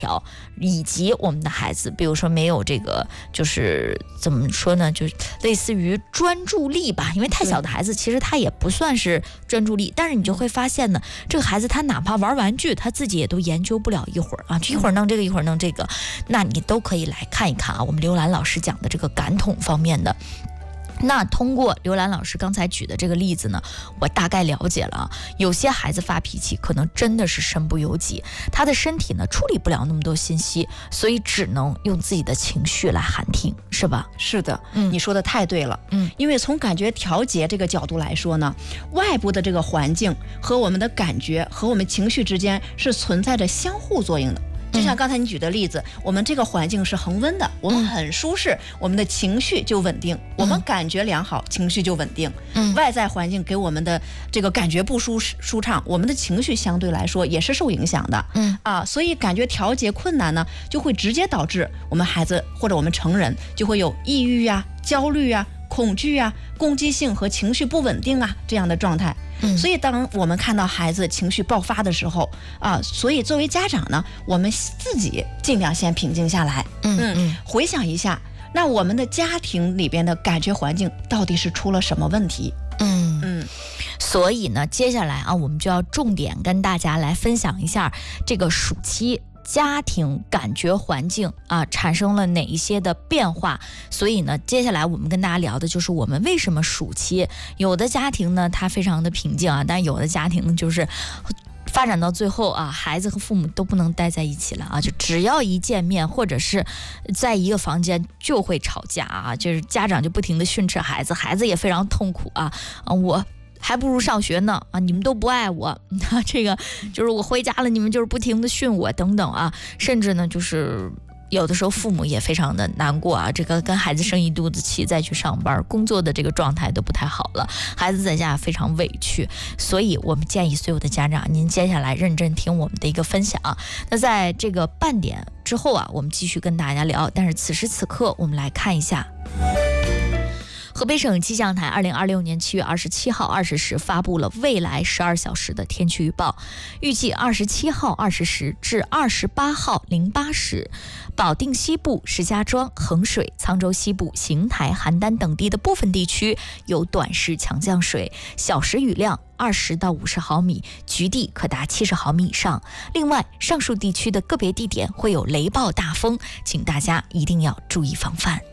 条，以及我们的孩子比如说没有这个就是怎么说呢，就类似于专注力吧，因为太小的孩子其实他也不算是专注力，但是你就会发现呢，这个孩子他哪怕玩玩具他自己也都研究不了一会儿啊，一会儿弄这个一会儿弄这个，那你都可以来看一看啊，我们刘兰老师讲的这个感统方面的。那通过刘兰老师刚才举的这个例子呢，我大概了解了啊，有些孩子发脾气可能真的是身不由己，他的身体呢处理不了那么多信息，所以只能用自己的情绪来喊停，是吧？ 是的，你说的太对了。因为从感觉调节这个角度来说呢，外部的这个环境和我们的感觉和我们情绪之间是存在着相互作用的。就像刚才你举的例子，我们这个环境是恒温的，我们很舒适，我们的情绪就稳定，我们感觉良好，情绪就稳定。外在环境给我们的这个感觉不舒畅，我们的情绪相对来说也是受影响的。所以感觉调节困难呢，就会直接导致我们孩子或者我们成人就会有抑郁啊、焦虑啊、恐惧啊、攻击性和情绪不稳定啊这样的状态。所以当我们看到孩子情绪爆发的时候所以作为家长呢，我们自己尽量先平静下来，回想一下，那我们的家庭里边的感觉环境到底是出了什么问题？ 所以呢，接下来啊，我们就要重点跟大家来分享一下这个暑期家庭感觉环境产生了哪一些的变化。所以呢，接下来我们跟大家聊的就是我们为什么暑期有的家庭呢它非常的平静但有的家庭就是发展到最后孩子和父母都不能待在一起了就只要一见面或者是在一个房间就会吵架就是家长就不停的训斥孩子，孩子也非常痛苦我还不如上学呢你们都不爱我这个就是我回家了，你们就是不停的训我等等甚至呢就是有的时候父母也非常的难过这个跟孩子生一肚子气再去上班，工作的这个状态都不太好了，孩子在家非常委屈。所以我们建议所有的家长，您接下来认真听我们的一个分享。那在这个半点之后我们继续跟大家聊，但是此时此刻我们来看一下河北省气象台2026年7月27号20时发布了未来12小时的天气预报，预计27号20时至28号08时，保定西部、石家庄、衡水、沧州西部、邢台、邯郸等地的部分地区有短时强降水，小时雨量20到50毫米，局地可达70毫米以上。另外，上述地区的个别地点会有雷暴大风，请大家一定要注意防范。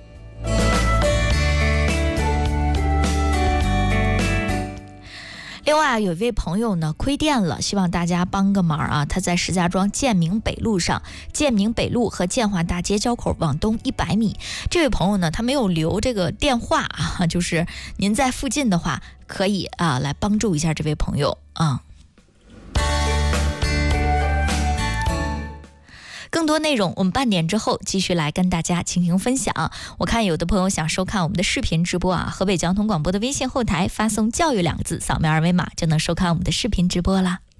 另外有一位朋友呢亏电了，希望大家帮个忙他在石家庄建明北路上，建明北路和建华大街交口往东100米。这位朋友呢他没有留这个电话就是您在附近的话可以来帮助一下这位朋友更多内容我们半点之后继续来跟大家进行分享。我看有的朋友想收看我们的视频直播河北交通广播的微信后台发送教育2个字，扫描二维码就能收看我们的视频直播啦。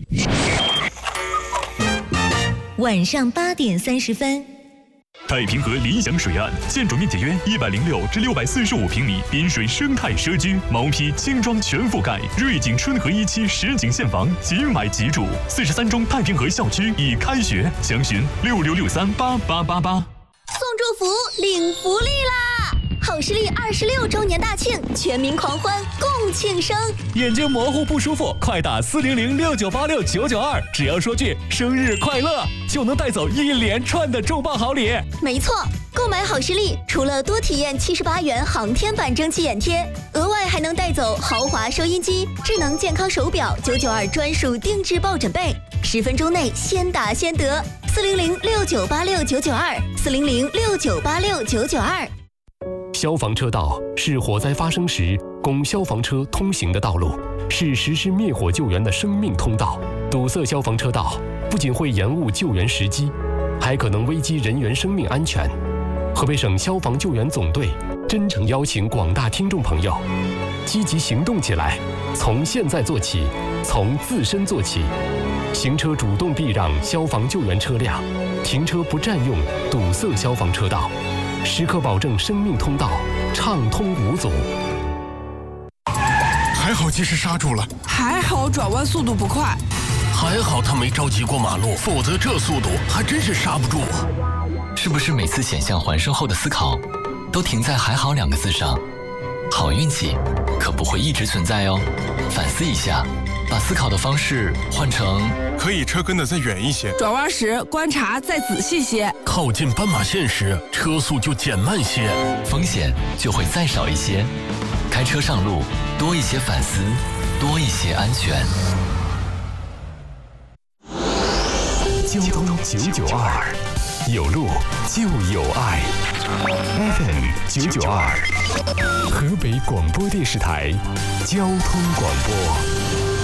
晚上8点30分， 太平河理想水岸，建筑面积约106至645平米，滨水生态社区，毛坯轻装全覆盖，瑞景春和1期实景现房，即买即住。43中太平河校区已开学，详询66638888。 送祝福，领福利啦！好视力26周年大庆，全民狂欢，共庆生。 眼睛模糊不舒服，快打40069969992，只要说句生日快乐，就能带走一连串的重磅好礼。 没错，购买好视力，除了多体验78元航天版蒸汽眼贴，额外还能带走豪华收音机、智能健康手表、992专属定制抱枕被，10分钟内先打先得。400698699240069869992。 消防车道是火灾发生时供消防车通行的道路，是实施灭火救援的生命通道。堵塞消防车道不仅会延误救援时机，还可能危及人员生命安全。河北省消防救援总队真诚邀请广大听众朋友积极行动起来，从现在做起，从自身做起。行车主动避让消防救援车辆，停车不占用堵塞消防车道，时刻保证生命通道畅通无阻。 还好及时刹住了， 还好转弯速度不快， 还好他没着急过马路，否则这速度还真是刹不住。 是不是每次险象环生后的思考都停在还好2个字上？好运气可不会一直存在哦，反思一下，把思考的方式换成可以车跟得再远一些， 转弯时观察再仔细些， 靠近斑马线时车速就减慢些， 风险就会再少一些。开车上路多一些反思，多一些安全。 交通992，有路就有爱。FM 992，河北广播电视台交通广播。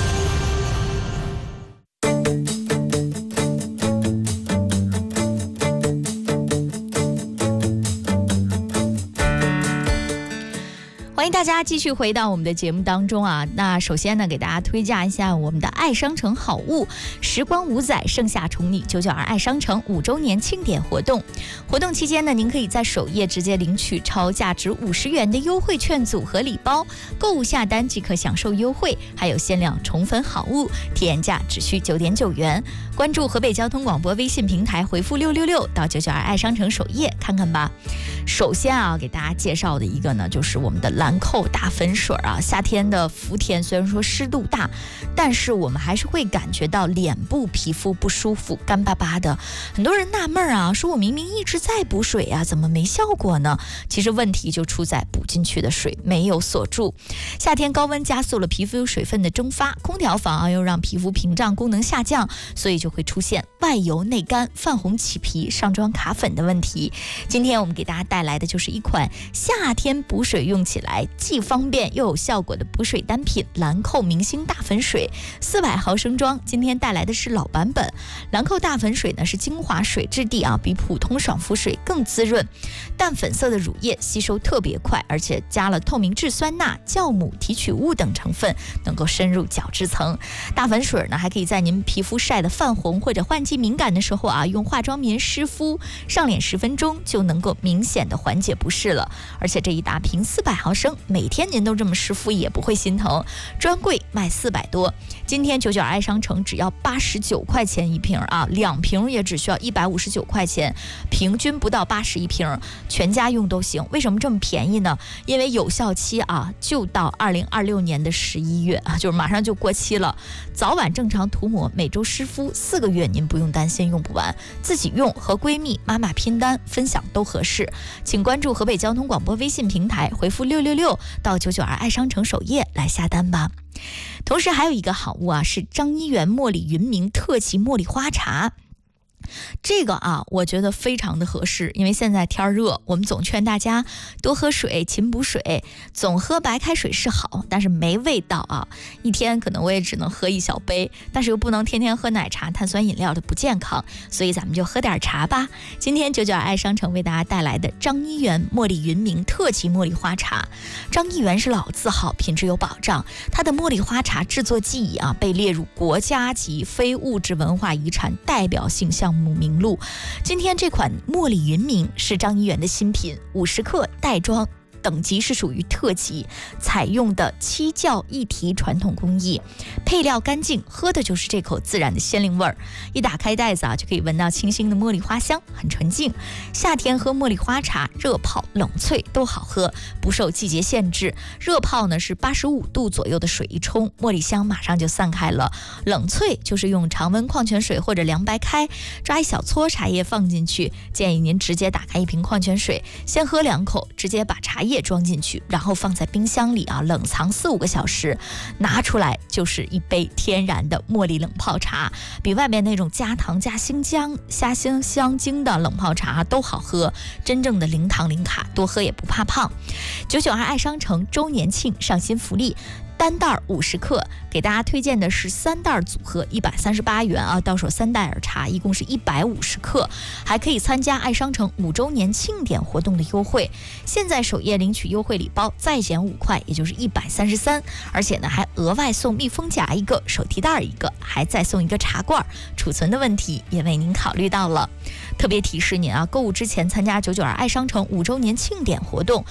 欢迎大家继续回到我们的节目当中啊！那首先呢，给大家推荐一下我们的爱商城好物，时光5载，盛夏宠你992爱商城5周年庆典活动。活动期间呢，您可以在首页直接领取超价值50元的优惠券组合礼包，购物下单即可享受优惠，还有限量宠粉好物，体验价只需9.9元。关注河北交通广播微信平台，回复666到992爱商城首页看看吧。首先啊，给大家介绍的一个呢，就是我们的兰蔻大粉水啊。夏天的伏天虽然说湿度大，但是我们还是会感觉到脸部皮肤不舒服，干巴巴的。很多人纳闷啊，说我明明一直在补水啊，怎么没效果呢？其实问题就出在补进去的水没有锁住。夏天高温加速了皮肤水分的蒸发，空调房啊又让皮肤屏障功能下降，所以就会出现外油内干、泛红起皮、上妆卡粉的问题。今天我们给大家带来的就是一款夏天补水用起来既方便又有效果的补水单品——兰蔻明星大粉水，400毫升装。今天带来的是老版本。兰蔻大粉水呢是精华水质地啊，比普通爽肤水更滋润，淡粉色的乳液吸收特别快，而且加了透明质酸钠、酵母提取物等成分，能够深入角质层。大粉水呢还可以在您皮肤晒得泛红或者换季敏感的时候啊，用化妆棉湿敷，上脸10分钟就能够明显的缓解不适了。而且这一大瓶400毫升，每天您都这么湿敷也不会心疼。专柜卖400多，今天992爱商城只要89块钱一瓶啊，2瓶也只需要159块钱，平均不到80一瓶，全家用都行。为什么这么便宜呢？因为有效期啊就到2026年的11月啊，就是马上就过期了。早晚正常涂抹，每周湿敷4个月，您不用担心用不完，自己用和闺蜜、妈妈拼单分享都合适。请关注河北交通广播微信平台，回复666到992爱商城首页来下单吧。同时还有一个好物啊，是张一元茉莉云茗特级茉莉花茶。这个啊，我觉得非常的合适，因为现在天热，我们总劝大家多喝水，勤补水。总喝白开水是好，但是没味道啊。一天可能我也只能喝1小杯，但是又不能天天喝奶茶、碳酸饮料的不健康，所以咱们就喝点茶吧。今天992爱商城为大家带来的张一元茉莉云茗特级茉莉花茶。张一元是老字号，品质有保障，它的茉莉花茶制作技艺啊，被列入国家级非物质文化遗产代表性项目名录。今天这款茉莉云茗是张一元的新品，50克袋装，等级是属于特级，采用的7酵一提传统工艺，配料干净，喝的就是这口自然的鲜灵味儿。一打开袋子啊，就可以闻到清新的茉莉花香，很纯净。夏天喝茉莉花茶，热泡、冷萃都好喝，不受季节限制。热泡呢是85度左右的水一冲，茉莉香马上就散开了。冷萃就是用常温矿泉水或者凉白开，抓一小撮茶叶放进去。建议您直接打开一瓶矿泉水，先喝2口，直接把茶叶装进去，然后放在冰箱里啊冷藏4-5个小时，拿出来就是一杯天然的茉莉冷泡茶，比外面那种加糖加香精的冷泡茶都好喝，真正的零糖零卡，多喝也不怕胖。992爱商城周年庆上新福利，单袋50克，给大家推荐的是3袋组合，138元啊，到手3袋儿茶，一共是150克，还可以参加爱商城5周年庆典活动的优惠。现在首页领取优惠礼包，再减5块，也就是133，而且呢还额外送密封夹1个，手提袋1个，还再送1个茶罐，储存的问题也为您考虑到了。特别提示您啊，购物之前参加992爱商城5周年庆典活动。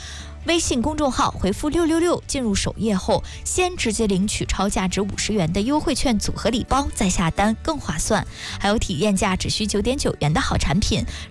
微信公众号回复666进入首页后，先直接领取超价值50元的优惠券组合礼包，再下单更划算。还有体验价只需9.9元的好产品，